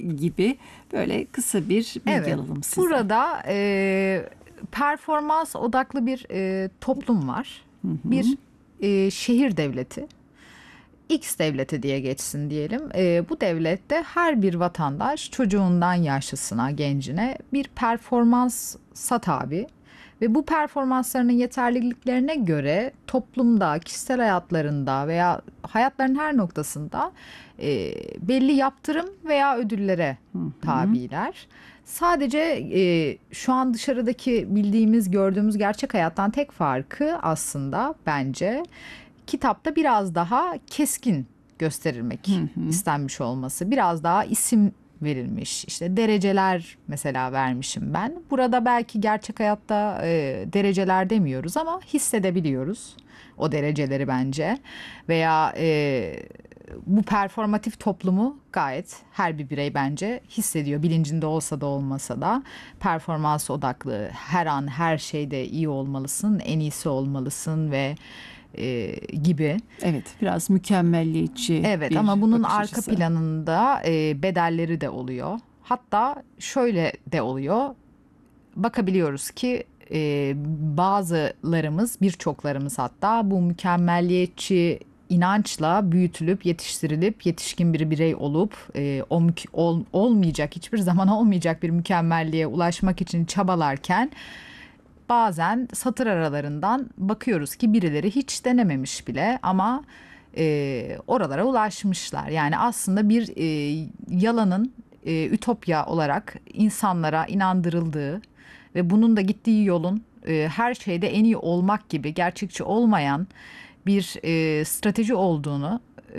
gibi böyle kısa bir bilgi alalım sizden. Burada performans odaklı bir toplum var. Bir şehir devleti. X devleti diye geçsin diyelim. Bu devlette her bir vatandaş çocuğundan yaşlısına, gencine bir performansa tabi. Ve bu performanslarının yeterliliklerine göre toplumda, kişisel hayatlarında veya hayatlarının her noktasında belli yaptırım veya ödüllere tabiler. Sadece şu an dışarıdaki bildiğimiz, gördüğümüz gerçek hayattan tek farkı aslında bence kitapta biraz daha keskin gösterilmek istenmiş olması. Biraz daha isim verilmiş. İşte dereceler mesela vermişim ben. Burada belki gerçek hayatta dereceler demiyoruz ama hissedebiliyoruz o dereceleri bence. Veya bu performatif toplumu gayet her bir birey bence hissediyor. Bilincinde olsa da olmasa da performans odaklı. Her an her şeyde iyi olmalısın, en iyisi olmalısın ve gibi. Evet, biraz mükemmelliyetçi. Evet, ama bunun arka planında bedelleri de oluyor. Hatta şöyle de oluyor. Bakabiliyoruz ki bazılarımız, birçoklarımız hatta bu mükemmelliyetçi inançla büyütülüp, yetiştirilip, yetişkin bir birey olup olmayacak, hiçbir zaman olmayacak bir mükemmelliğe ulaşmak için çabalarken bazen satır aralarından bakıyoruz ki birileri hiç denememiş bile ama oralara ulaşmışlar. Yani aslında bir yalanın ütopya olarak insanlara inandırıldığı ve bunun da gittiği yolun her şeyde en iyi olmak gibi gerçekçi olmayan bir strateji olduğunu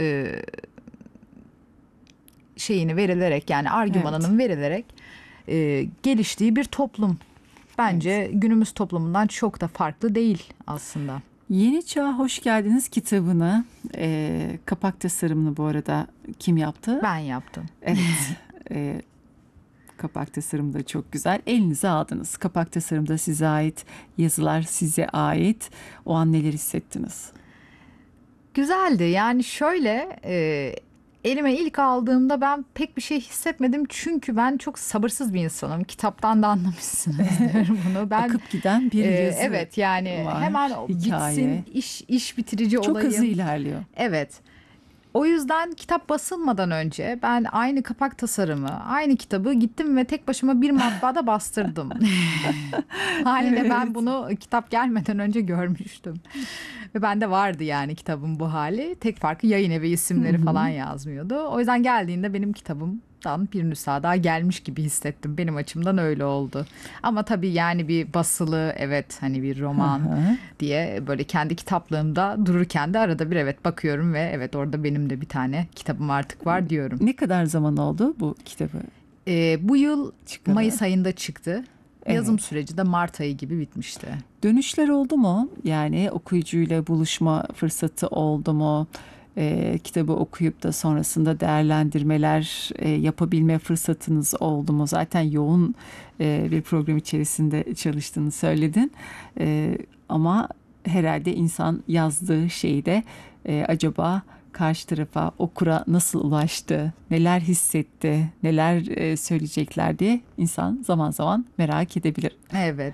şeyini verilerek, yani argümanının verilerek geliştiği bir toplum. Bence günümüz toplumundan çok da farklı değil aslında. Yeni Çağ'a Hoş Geldiniz kitabını, kapak tasarımını bu arada kim yaptı? Ben yaptım. Evet. Kapak tasarımı da çok güzel. Elinize aldınız. Kapak tasarımda size ait, yazılar size ait. O an neler hissettiniz? Güzeldi. Yani şöyle, elime ilk aldığımda ben pek bir şey hissetmedim. Çünkü ben çok sabırsız bir insanım. Kitaptan da anlamışsınızdır bunu. Ben akıp giden bir yazı evet, yani var, hemen hikaye. bitsin, iş bitirici çok olayım. Çok hızlı ilerliyor. Evet. O yüzden kitap basılmadan önce ben aynı kapak tasarımı, aynı kitabı gittim ve tek başıma bir matbaada bastırdım. Haliyle evet. Ben bunu kitap gelmeden önce görmüştüm. Ve bende vardı yani kitabın bu hali. Tek farkı yayın evi isimleri falan yazmıyordu. O yüzden geldiğinde benim kitabımdan bir nüsha daha gelmiş gibi hissettim. Benim açımdan öyle oldu. Ama tabii yani bir basılı, evet, hani bir roman diye böyle kendi kitaplığımda dururken de arada bir evet bakıyorum ve evet orada benim de bir tane kitabım artık var diyorum. Ne kadar zaman oldu bu kitabı? Bu yıl Mayıs ayında çıktı. Yazım süreci de Mart ayı gibi bitmişti. Dönüşler oldu mu? Yani okuyucuyla buluşma fırsatı oldu mu? Kitabı okuyup da sonrasında değerlendirmeler yapabilme fırsatınız oldu mu? Zaten yoğun bir program içerisinde çalıştığını söyledin. Ama herhalde insan yazdığı şeyde acaba karşı tarafa, okura nasıl ulaştı, neler hissetti, neler söyleyecekler diye insan zaman zaman merak edebilir. Evet.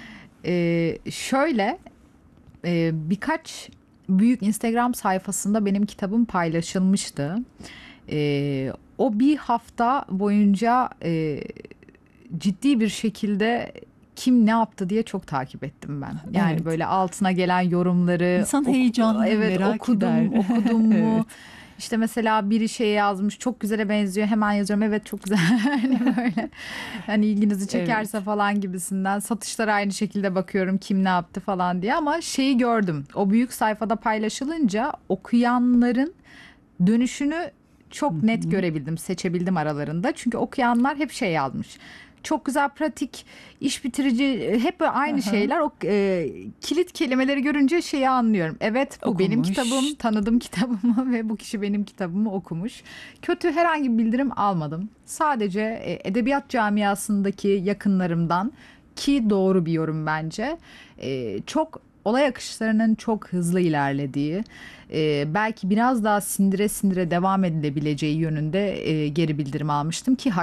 Şöyle birkaç büyük Instagram sayfasında benim kitabım paylaşılmıştı. O bir hafta boyunca ciddi bir şekilde kim ne yaptı diye çok takip ettim ben. Yani evet. Böyle altına gelen yorumları İnsan heyecanlı, evet, merak okudum mu? Evet. İşte mesela biri şey yazmış, çok güzele benziyor, hemen yazıyorum evet çok güzel. Hani böyle hani ilginizi çekerse falan gibisinden. Satışlara aynı şekilde bakıyorum kim ne yaptı falan diye, ama şeyi gördüm. O büyük sayfada paylaşılınca okuyanların dönüşünü çok net görebildim, seçebildim aralarında. Çünkü okuyanlar hep şey yazmış. Çok güzel, pratik, iş bitirici, hep aynı şeyler. O kilit kelimeleri görünce şeyi anlıyorum. Evet, bu okumuş. Benim kitabım, tanıdım kitabımı ve bu kişi benim kitabımı okumuş. Kötü herhangi bir bildirim almadım. Sadece edebiyat camiasındaki yakınlarımdan, ki doğru bir yorum bence, çok olay akışlarının çok hızlı ilerlediği, belki biraz daha sindire sindire devam edilebileceği yönünde geri bildirim almıştım ki